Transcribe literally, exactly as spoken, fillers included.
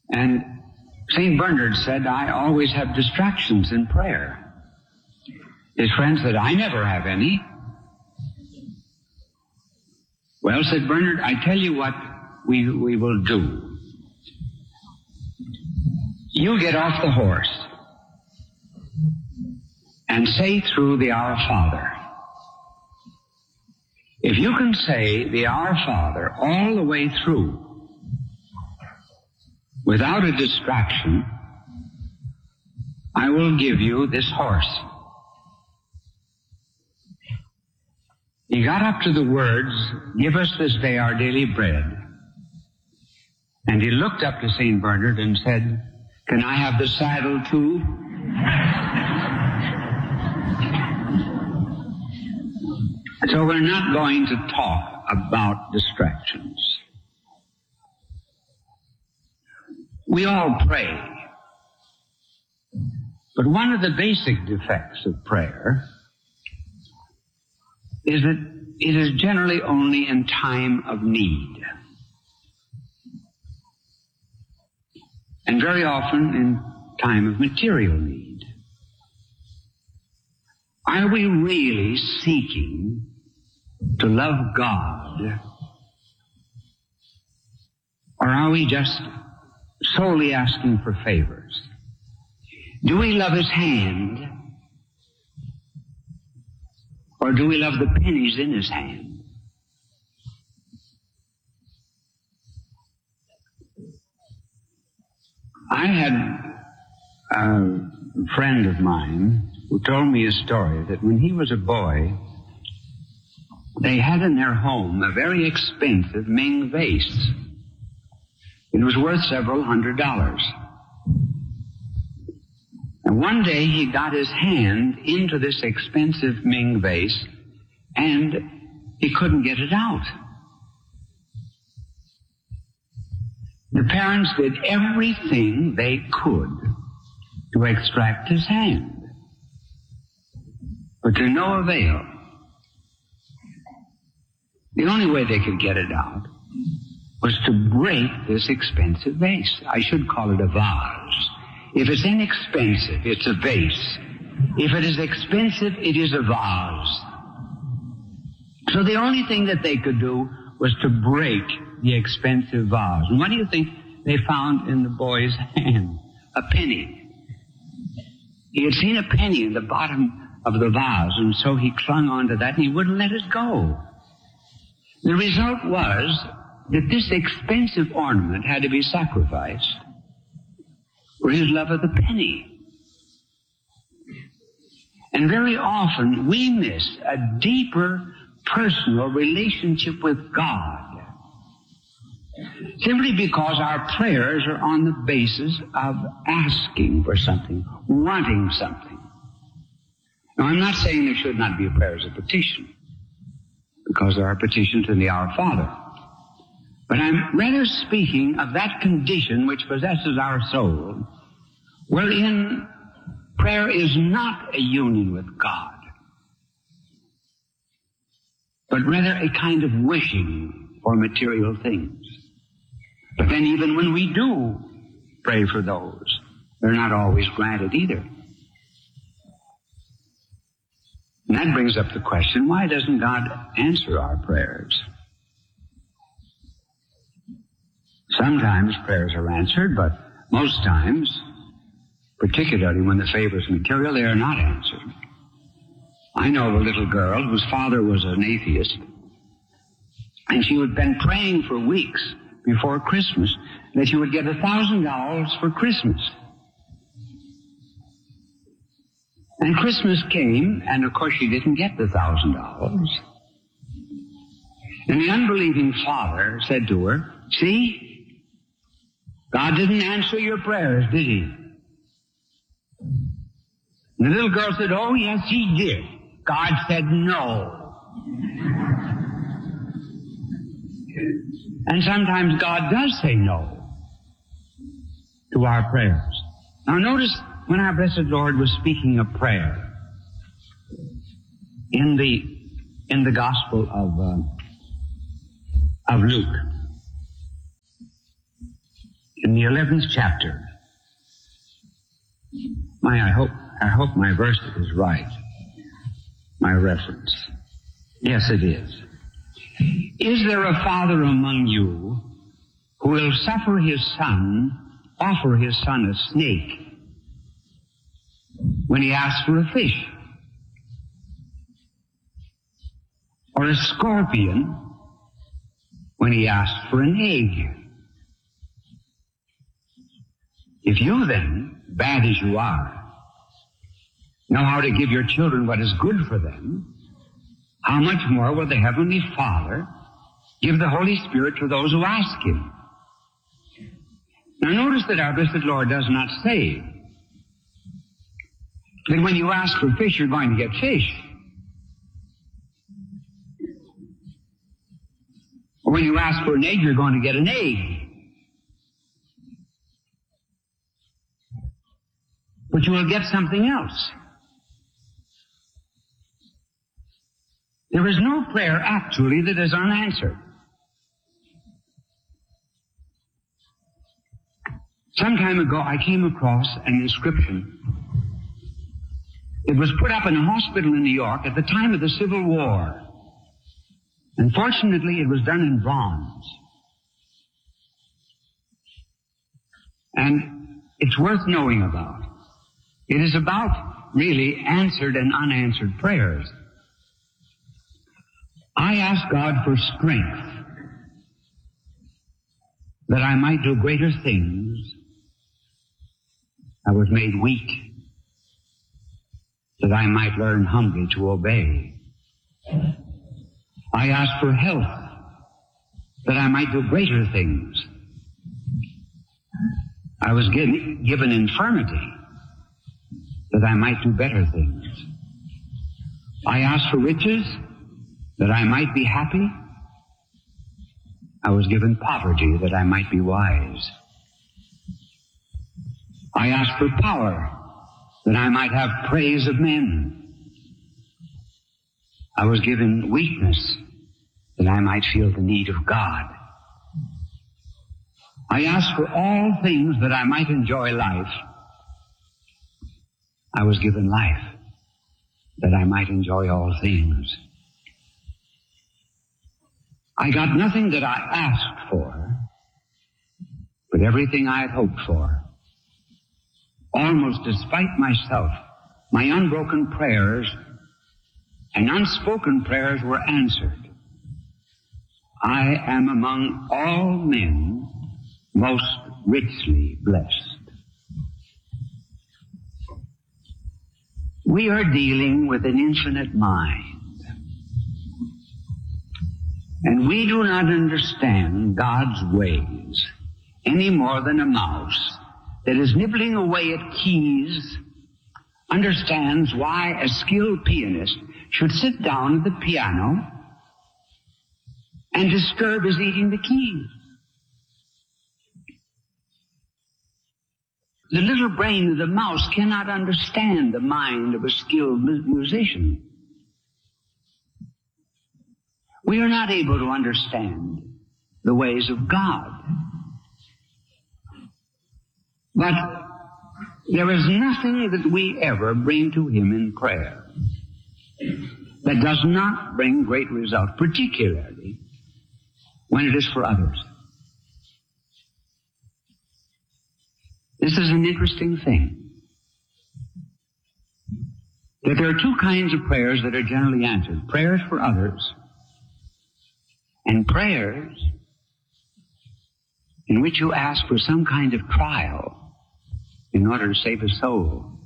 And Saint Bernard said, I always have distractions in prayer. His friend said, I never have any. Well, said Bernard, I tell you what we, we will do. You get off the horse and say through the Our Father. If you can say the Our Father all the way through without a distraction, I will give you this horse. He got up to the words, give us this day our daily bread. And he looked up to Saint Bernard and said, can I have the saddle too? So we're not going to talk about distractions. We all pray. But one of the basic defects of prayer is that it is generally only in time of need. And very often in time of material need. Are we really seeking to love God? Or are we just solely asking for favors? Do we love His hand? Or do we love the pennies in His hand? I had a friend of mine who told me a story that when he was a boy, they had in their home a very expensive Ming vase. It was worth several hundred dollars. And one day he got his hand into this expensive Ming vase and he couldn't get it out. The parents did everything they could to extract his hand, but to no avail. The only way they could get it out was to break this expensive vase. I should call it a vase. If it's inexpensive, it's a vase. If it is expensive, it is a vase. So the only thing that they could do was to break the expensive vase. And what do you think they found in the boy's hand? A penny. He had seen a penny in the bottom of the vase, and so he clung onto that and he wouldn't let it go. The result was that this expensive ornament had to be sacrificed for his love of the penny. And very often we miss a deeper personal relationship with God simply because our prayers are on the basis of asking for something, wanting something. Now, I'm not saying there should not be prayers of petition, because there are petitions in the Our Father. But I'm rather speaking of that condition which possesses our soul, wherein prayer is not a union with God, but rather a kind of wishing for material things. But then even when we do pray for those, they're not always granted either. And that brings up the question, why doesn't God answer our prayers? Sometimes prayers are answered, but most times, particularly when the favor is material, they are not answered. I know of a little girl whose father was an atheist, and she had been praying for weeks before Christmas that she would get a thousand dollars for Christmas. And Christmas came, and of course she didn't get the thousand dollars. And the unbelieving father said to her, see, God didn't answer your prayers, did He? And the little girl said, oh, yes, He did. God said no. And sometimes God does say no to our prayers. Now notice when our blessed Lord was speaking of prayer in the in the Gospel of uh, of Luke, in in the eleventh chapter. My, I hope, I hope my verse is right. My reference. Yes, it is. Is there a father among you who will suffer his son, offer his son a snake when he asks for a fish? Or a scorpion when he asks for an egg? If you then, bad as you are, know how to give your children what is good for them, how much more will the Heavenly Father give the Holy Spirit to those who ask Him? Now notice that our blessed Lord does not say that when you ask for fish, you're going to get fish. Or when you ask for an egg, you're going to get an egg. But you will get something else. There is no prayer actually that is unanswered. Some time ago I came across an inscription. It was put up in a hospital in New York at the time of the Civil War. Unfortunately, it was done in bronze. And it's worth knowing about. It is about, really, answered and unanswered prayers. I ask God for strength that I might do greater things. I was made weak that I might learn humbly to obey. I ask for health that I might do greater things. I was given, given infirmity that I might do better things. I ask for riches that I might be happy. I was given poverty that I might be wise. I ask for power that I might have praise of men. I was given weakness that I might feel the need of God. I ask for all things that I might enjoy life. I was given life that I might enjoy all things. I got nothing that I asked for, but everything I had hoped for. Almost despite myself, my unbroken prayers and unspoken prayers were answered. I am among all men most richly blessed. We are dealing with an infinite mind, and we do not understand God's ways any more than a mouse that is nibbling away at keys understands why a skilled pianist should sit down at the piano and disturb his eating the keys. The little brain of the mouse cannot understand the mind of a skilled musician. We are not able to understand the ways of God. But there is nothing that we ever bring to Him in prayer that does not bring great results, particularly when it is for others. This is an interesting thing, that there are two kinds of prayers that are generally answered. Prayers for others and prayers in which you ask for some kind of trial in order to save a soul.